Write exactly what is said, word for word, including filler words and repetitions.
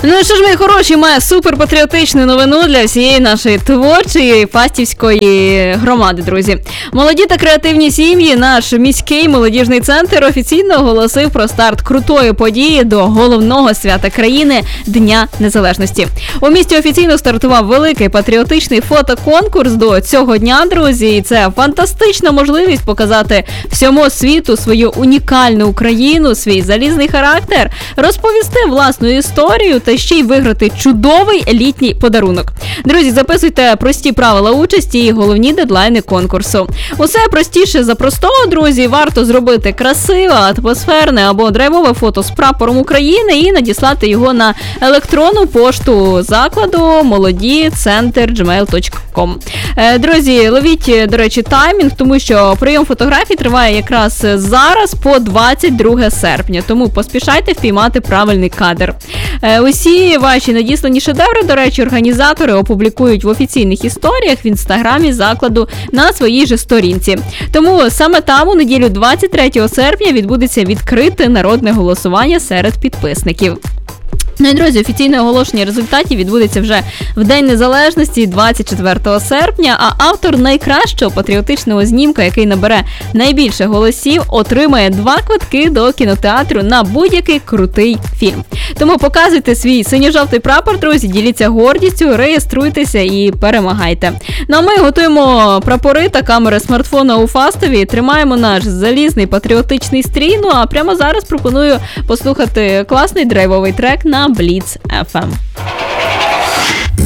Ну що ж, мої хороші, має суперпатріотичну новину для всієї нашої творчої фастівської громади, друзі. Молоді та креативні сім'ї, наш міський молодіжний центр офіційно оголосив про старт крутої події до головного свята країни – Дня Незалежності. У місті офіційно стартував великий патріотичний фотоконкурс до цього дня, друзі. І це фантастична можливість показати всьому світу свою унікальну Україну, свій залізний характер, розповісти власну історію та ще й виграти чудовий літній подарунок. Друзі, записуйте прості правила участі і головні дедлайни конкурсу. Усе простіше за простого, друзі. Варто зробити красиве, атмосферне або драйвове фото з прапором України і надіслати його на електронну пошту закладу молоді центр джимейл точка ком. Друзі, ловіть, до речі, таймінг, тому що прийом фотографій триває якраз зараз по двадцять друге серпня, тому поспішайте впіймати правильний кадр. Усі ваші надіслані шедеври, до речі, організатори опублікують в офіційних історіях в інстаграмі закладу на своїй же сторінці. Тому саме там у неділю двадцять третього серпня відбудеться відкрите народне голосування серед підписників. Ну і, друзі, офіційне оголошення результатів відбудеться вже в День Незалежності двадцять четвертого серпня, а автор найкращого патріотичного знімка, який набере найбільше голосів, отримає два квитки до кінотеатру на будь-який крутий фільм. Тому показуйте свій синьо-жовтий прапор, друзі, діліться гордістю, реєструйтеся і перемагайте. Ну а ми готуємо прапори та камери смартфона у Фастові, тримаємо наш залізний патріотичний стрій, ну а прямо зараз пропоную послухати класний драйвовий трек на Бліц еф ем.